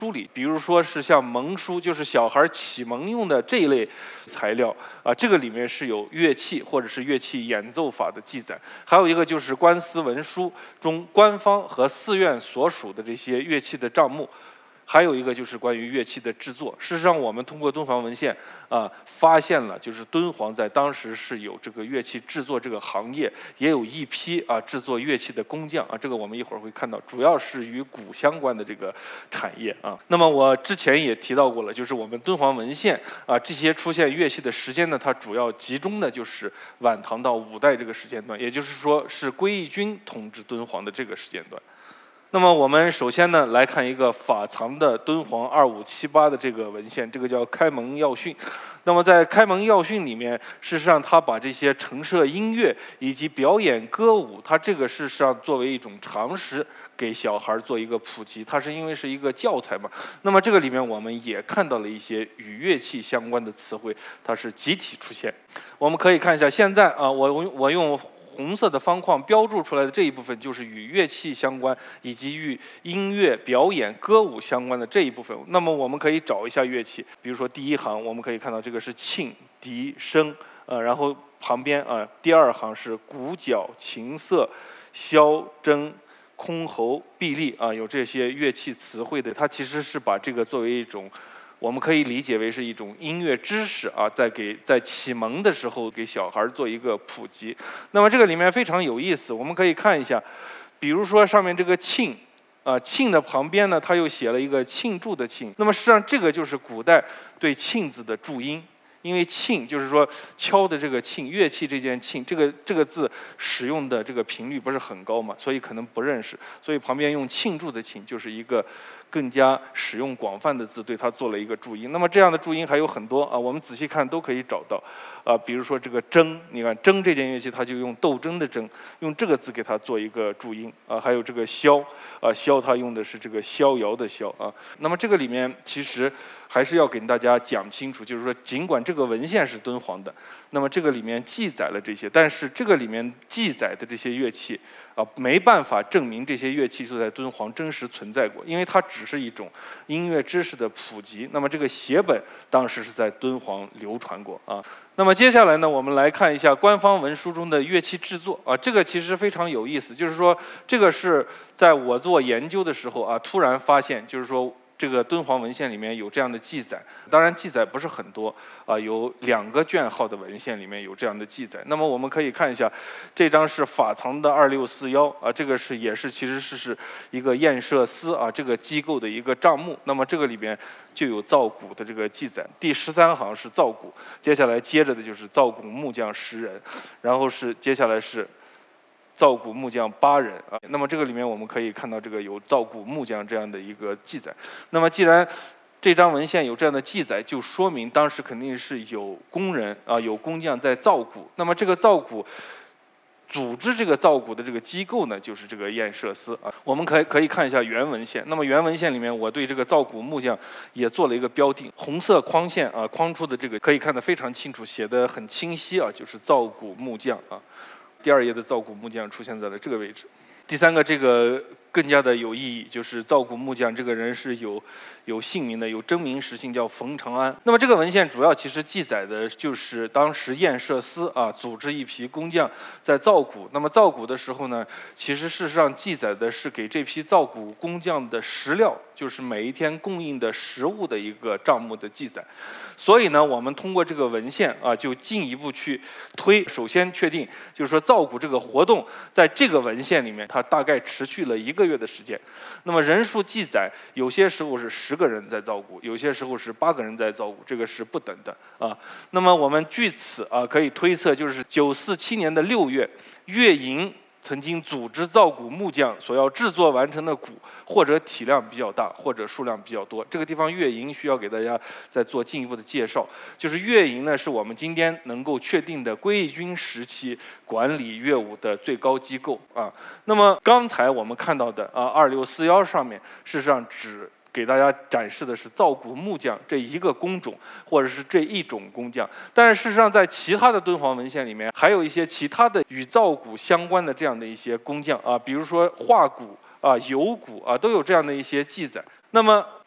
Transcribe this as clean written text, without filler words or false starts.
书里，比如说是像蒙书，就是小孩启蒙用的这一类材料啊，这个里面是有乐器或者是乐器演奏法的记载。还有一个就是官司文书中官方和寺院所属的这些乐器的账目。还有一个就是关于乐器的制作。事实上，我们通过敦煌文献发现了，就是敦煌在当时是有这个乐器制作这个行业，也有一批制作乐器的工匠这个我们一会儿会看到，主要是与鼓相关的这个产业那么我之前也提到过了，就是我们敦煌文献这些出现乐器的时间呢，它主要集中的就是晚唐到五代这个时间段，也就是说是归义军统治敦煌的这个时间段。那么我们首先呢来看一个法藏的敦煌2578的这个文献，这个叫《开蒙要训》。那么在《开蒙要训》里面，事实上他把这些陈设音乐以及表演歌舞，它这个事实上作为一种常识给小孩做一个普及，它是因为是一个教材嘛。那么这个里面我们也看到了一些与乐器相关的词汇，它是集体出现。我们可以看一下，现在我用红色的方框标注出来的这一部分，就是与乐器相关以及与音乐表演歌舞相关的这一部分。那么我们可以找一下乐器，比如说第一行我们可以看到这个是磬、笛、笙，然后旁边第二行是鼓、角、琴瑟、箫、筝、箜篌、筚荔有这些乐器词汇的。它其实是把这个作为一种，我们可以理解为是一种音乐知识在启蒙的时候给小孩做一个普及。那么这个里面非常有意思，我们可以看一下，比如说上面这个磬磬的旁边呢，它又写了一个罄竹的罄。那么实际上这个就是古代对罄字的注音。因为罄就是说敲的这个罄，乐器这件罄，这个字使用的这个频率不是很高嘛，所以可能不认识，所以旁边用罄竹的罄就是一个更加使用广泛的字，对它做了一个注音。那么这样的注音还有很多我们仔细看都可以找到比如说这个筝，你看筝这件乐器，它就用斗争的争，用这个字给它做一个注音还有这个箫箫它用的是这个逍遥的逍那么这个里面其实还是要给大家讲清楚，就是说尽管这个文献是敦煌的，那么这个里面记载了这些，但是这个里面记载的这些乐器没办法证明这些乐器就在敦煌真实存在过，因为它只是一种音乐知识的普及。那么这个写本当时是在敦煌流传过那么接下来呢，我们来看一下官方文书中的乐器制作这个其实非常有意思，就是说这个是在我做研究的时候突然发现，就是说这个敦煌文献里面有这样的记载，当然记载不是很多有2个卷号的文献里面有这样的记载。那么我们可以看一下，这张是法藏的2641这个其实是一个验社司这个机构的一个账目。那么这个里边就有造鼓的这个记载，第13行是造鼓，接下来接着的就是造鼓木匠10人，然后接下来是造鼓木匠8人那么这个里面我们可以看到这个有造鼓木匠这样的一个记载。那么既然这张文献有这样的记载，就说明当时肯定是有工人有工匠在造鼓。那么这个造鼓组织这个造鼓的这个机构呢，就是这个验社司我们可以看一下原文献。那么原文献里面，我对这个造鼓木匠也做了一个标定，红色框线框出的这个可以看得非常清楚，写得很清晰就是造鼓木匠第2页的造鼓木匠出现在了这个位置。第3个这个更加的有意义，就是造鼓木匠这个人是有姓名的，有真名实姓，叫冯长安。那么这个文献主要其实记载的就是当时验社司组织一批工匠在造鼓。那么造鼓的时候呢，其实事实上记载的是给这批造鼓工匠的食料，就是每一天供应的食物的一个账目的记载。所以呢，我们通过这个文献就进一步去推，首先确定就是说造鼓这个活动在这个文献里面，它大概持续了1个月的时间。那么人数记载，有些时候是10个人在造鼓，有些时候是8个人在造鼓，这个是不等的那么我们据此可以推测，就是947年的6月，乐营曾经组织造鼓木匠所要制作完成的鼓，或者体量比较大，或者数量比较多。这个地方乐营需要给大家再做进一步的介绍，就是乐营呢是我们今天能够确定的归义军时期管理乐舞的最高机构那么刚才我们看到的2641上面，事实上只给大家展示的是造鼓木匠这一个工种，或者是这一种工匠。但是事实上在其他的敦煌文献里面，还有一些其他的与造鼓相关的这样的一些工匠比如说画鼓游鼓都有这样的一些记载。那么